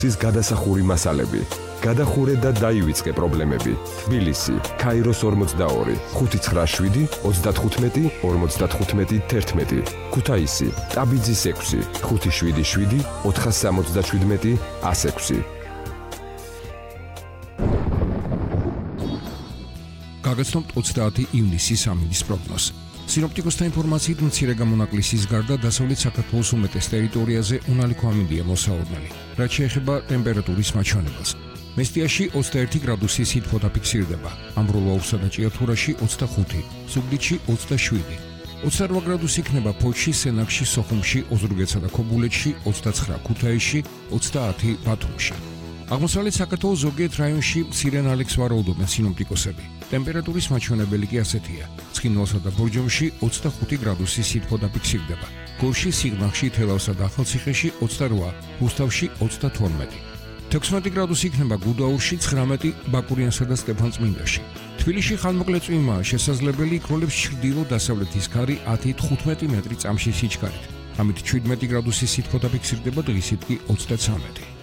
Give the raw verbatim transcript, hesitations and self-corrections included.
ის გადასახური მასალები. გადახურე და დაივიწყე პრობლემები. თბილისი, ქაიროს ორმოცდაორი, ხუთი ცხრა შვიდი, ოცდათხუთმეტი, ორმოცდათხუთმეტი, თერთმეტი. ქუთაისი, ტაბიძის ექვსი, ხუთი შვიდი შვიდი, ოთხას სამოცდაშვიდმეტი, ას ექვსი. გაგაცნობთ ოცდაათი ივნისის ამინდის პროგნოზს. სინოპტიკოსთა ინფორმაციით მცირე გამონაკლისის გარდა დასავლეთ საქართველოს უმეტეს ტერიტორიაზე უნალიქო ამინდია მოსაოდნელი, რაც შეეხება ტემპერატურის მაჩვენებელს. მესტიაში ოცდაერთი გრადუსი სითბო დაფიქსირდება, ამბროლაურსა და ჭიათურაში ოცდახუთი, ზუგდიდში ოცდაშვიდი. ოცდარვა გრადუსი იქნება ფოთში, სენაკში, სოხუმში, ოზურგეთსა და ქობულეთში, ოცდაცხრა ქუთაისში, ოცდაათი ბათუმში. აღმოსავლეთ საქართველოს ზოგიერთ რაიონში მცირე ნალექს ვარაუდობენ სინოპტიკოსები. ტემპერატურის მაჩვენებელი კი ასეთია: ცხინვალსა და ბორჯომში ოცდახუთი გრადუსი სითბო დაფიქსირდება, გორში, სიღნაღში, თელავსა და ახალციხეში ოცდარვა, რუსთავში ოცდათორმეტი. თექვსმეტი გრადუსი იქნება გუდაურში, ცხრამეტი ბაკურიანსა და სტეფანწმინდაში. თბილისში ხანმოკლე წვიმაა შესაძლებელი, იქროლებს ჩრდილო-დასავლეთის ქარი ათი თხუთმეტი მეტრი წამში სიჩქარით. ამით შვიდმეტი გრადუსი სითბო დაფიქსირდება, დღისით კი ოცდაცამეტი.